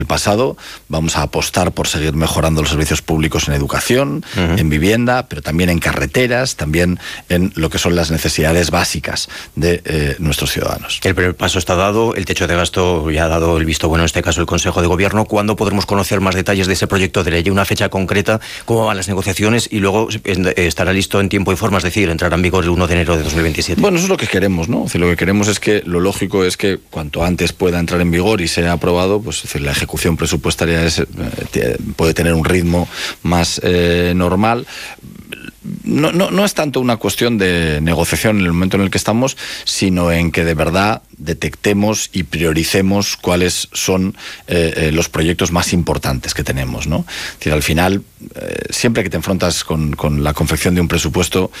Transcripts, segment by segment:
el pasado, vamos a apostar por seguir mejorando los servicios públicos en educación, en vivienda, pero también en carreteras, también en lo que son las necesidades básicas de nuestros ciudadanos. El primer paso está dado, el techo de gasto ya ha dado el visto bueno, en este caso el Consejo de Gobierno. ¿Cuándo podremos conocer más detalles de ese proyecto de ley? Una fecha concreta, cómo van las negociaciones y luego estará listo en tiempo y forma, es decir, entrará en vigor el 1 de enero de 2027. Bueno, eso es lo que queremos, ¿no? Es decir, lo que queremos es que, lo lógico es que cuanto antes pueda entrar en vigor y sea aprobado, pues es decir, la ejecución presupuestaria puede tener un ritmo más normal. No es tanto una cuestión de negociación en el momento en el que estamos, sino en que de verdad detectemos y prioricemos cuáles son los proyectos más importantes que tenemos, ¿no? Es decir, al final, siempre que te enfrentas con la confección de un presupuesto,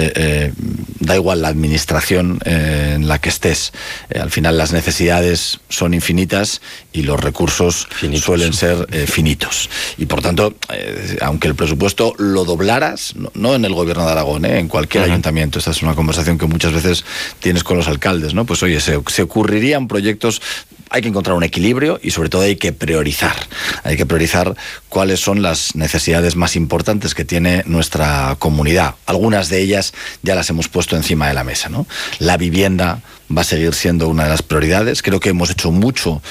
da igual la administración en la que estés. Al final las necesidades son infinitas y los recursos suelen ser finitos. Y por tanto, aunque el presupuesto lo doblaras, no en el Gobierno de Aragón, en cualquier ayuntamiento, esta es una conversación que muchas veces tienes con los alcaldes, ¿no? Pues oye, se ocurrirían proyectos. Hay que encontrar un equilibrio y sobre todo hay que priorizar. Hay que priorizar cuáles son las necesidades más importantes que tiene nuestra comunidad. Algunas de ellas ya las hemos puesto encima de la mesa, ¿no? La vivienda va a seguir siendo una de las prioridades. Creo que hemos hecho mucho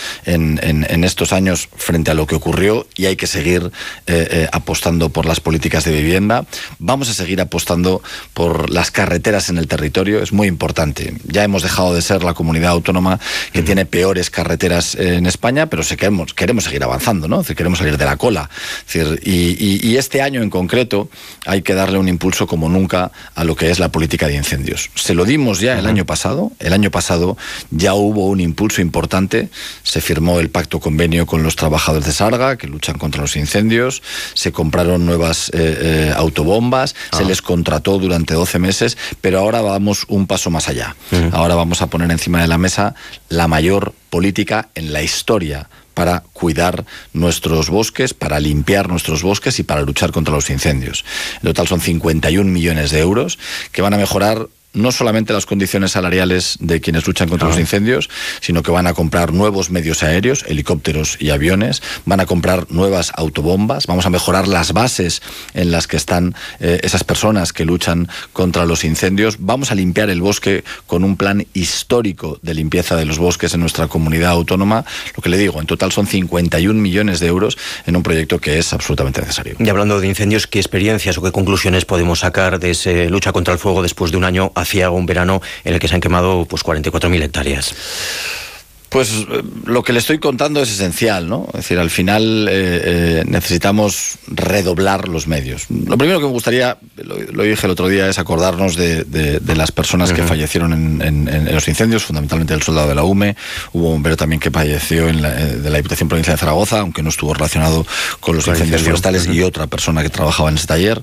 en estos años frente a lo que ocurrió y hay que seguir apostando por las políticas de vivienda. Vamos a seguir apostando por las carreteras en el territorio. Es muy importante. Ya hemos dejado de ser la comunidad autónoma que tiene peores carreteras en España, pero queremos seguir avanzando, ¿no? Es decir, queremos salir de la cola. Es decir, y este año en concreto hay que darle un impulso como nunca a lo que es la política de incendios. Se lo dimos ya el año pasado. El año pasado ya hubo un impulso importante. Se firmó el pacto convenio con los trabajadores de Sarga que luchan contra los incendios. Se compraron nuevas autobombas. Se les contrató durante 12 meses, pero ahora vamos un paso más allá. Ahora vamos a poner encima de la mesa la mayor política en la historia para cuidar nuestros bosques, para limpiar nuestros bosques y para luchar contra los incendios. En total son 51 millones de euros que van a mejorar no solamente las condiciones salariales de quienes luchan contra los incendios, sino que van a comprar nuevos medios aéreos, helicópteros y aviones, van a comprar nuevas autobombas, vamos a mejorar las bases en las que están esas personas que luchan contra los incendios, vamos a limpiar el bosque con un plan histórico de limpieza de los bosques en nuestra comunidad autónoma. Lo que le digo, en total son 51 millones de euros en un proyecto que es absolutamente necesario. Y hablando de incendios, ¿qué experiencias o qué conclusiones podemos sacar de esa lucha contra el fuego después de un año hacia un verano en el que se han quemado pues 44.000 hectáreas? Pues lo que le estoy contando es esencial, ¿no? Es decir, al final necesitamos redoblar los medios. Lo primero que me gustaría, lo dije el otro día, es acordarnos de las personas que fallecieron en los incendios, fundamentalmente el soldado de la UME. Hubo un bombero también que falleció de la Diputación Provincial de Zaragoza, aunque no estuvo relacionado con los incendios forestales, y otra persona que trabajaba en ese taller.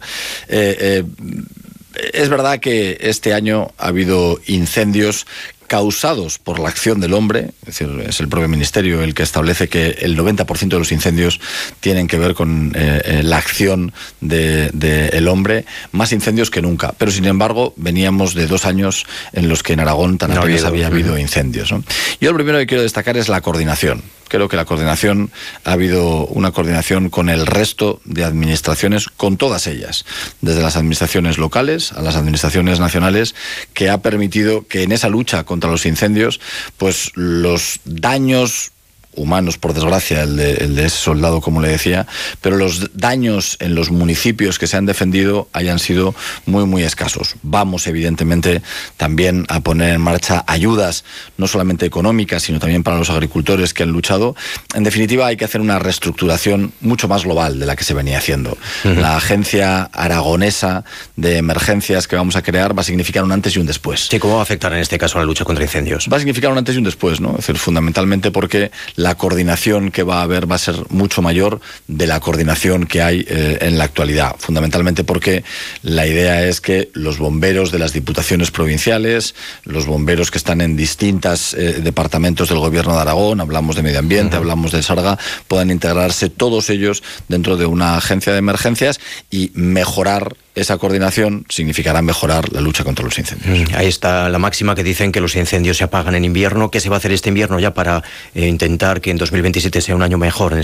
Es verdad que este año ha habido incendios causados por la acción del hombre, es decir, es el propio Ministerio el que establece que el 90% de los incendios tienen que ver con la acción del hombre, más incendios que nunca, pero sin embargo veníamos de 2 años en los que en Aragón tan apenas había habido incendios, ¿no? Yo lo primero que quiero destacar es la coordinación. Creo que ha habido una coordinación con el resto de administraciones, con todas ellas, desde las administraciones locales a las administraciones nacionales, que ha permitido que en esa lucha contra los incendios, pues los daños humanos, por desgracia, el de ese soldado, como le decía, pero los daños en los municipios que se han defendido hayan sido muy, muy escasos. Vamos, evidentemente, también a poner en marcha ayudas, no solamente económicas, sino también para los agricultores que han luchado. En definitiva, hay que hacer una reestructuración mucho más global de la que se venía haciendo. La Agencia Aragonesa de Emergencias que vamos a crear va a significar un antes y un después. Sí, ¿cómo va a afectar en este caso a la lucha contra incendios? Va a significar un antes y un después, ¿no? Es decir, fundamentalmente porque la coordinación que va a haber va a ser mucho mayor de la coordinación que hay en la actualidad. Fundamentalmente porque la idea es que los bomberos de las diputaciones provinciales, los bomberos que están en distintos departamentos del Gobierno de Aragón, hablamos de medio ambiente, hablamos de Sarga, puedan integrarse todos ellos dentro de una agencia de emergencias y mejorar esa coordinación significará mejorar la lucha contra los incendios. Ahí está la máxima que dicen que los incendios se apagan en invierno. ¿Qué se va a hacer este invierno ya para intentar que en 2027 sea un año mejor en